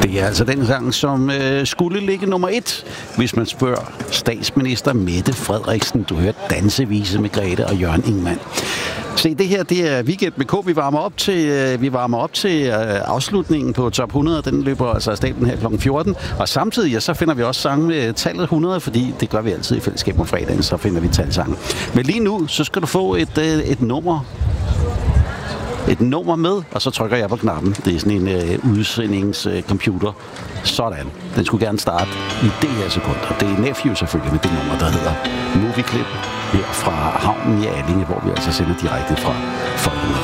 Det er altså den sang, som skulle ligge nummer 1, hvis man spørger statsminister Mette Frederiksen. Du hørte Dansevise med Grete og Jørgen Ingmann. Se, det her, det er Weekend med K. Vi varmer op til afslutningen på Top 100. Den løber altså af stablen her kl. 14. Og samtidig så finder vi også sange med tallet 100, fordi det gør vi altid i fællesskab om fredagen, så finder vi talsange. Men lige nu, så skal du få et nummer med, og så trykker jeg på knappen. Det er sådan en udsendningscomputer. Sådan. Den skulle gerne starte i det her sekund. Og det er Nephew selvfølgelig med det nummer, der hedder Movie Clip her fra havnen i Allinge, hvor vi altså sender direkte fra Folkemødet.